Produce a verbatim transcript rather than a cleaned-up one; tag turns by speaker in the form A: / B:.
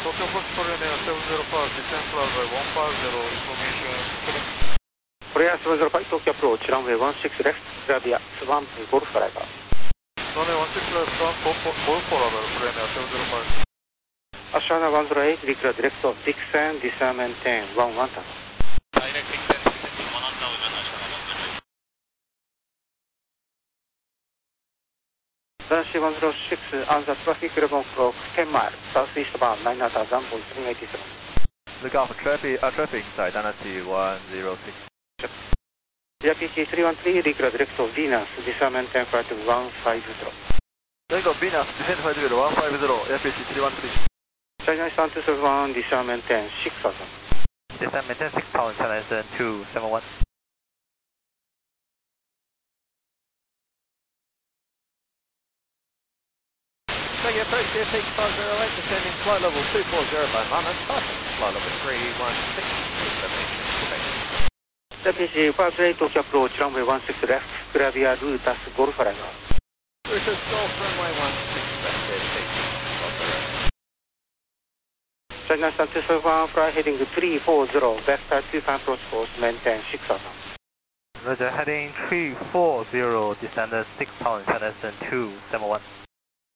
A: Tokyo Foxtrot Linear seven zero five, descent runway one five zero, information correct.
B: Korea seven zero five, Tokyo approach, runway one six left, Flavia, Swan, Golf Driver.
A: Runway one six left, Swan, Golf Driver, Linear seven zero five.
B: Ashana one zero eight, declare direct, Dixon, descent maintain, one one turn.
A: Direct Dixon, descent, one one thousand, Ashana one zero eight.
B: Dancy one zero six, on the traffic eleven o'clock, ten miles, southeast bound, nine thousand, point seven eight seven.
C: Look out for traffic, uh, traffic inside, Dynasty one zero six.
B: P C three one three, declare direct, Venus, descent maintain, flight one five zero.
C: There you go, Venus, descent flight one five zero, P C three one three.
B: China Eastern two seven one, descent maintain, six thousand.
C: Descent maintain six thousand, China Eastern two seven one. Taking approach here, six five zero eight, descending flight level two four zero by Monmouth, passing flight level three one six, information correct.
B: P C five eight, Tokyo approach, runway one six left, Flavia, Lutas, Golf Driver.
C: Lutas, Golf, runway one six left, six, Golf Driver.
B: China Eastern two seven one, fly heading three four zero, vector two five approach course, maintain six thousand.
C: Roger, heading three four zero, descendant six thousand, China Eastern two seven one.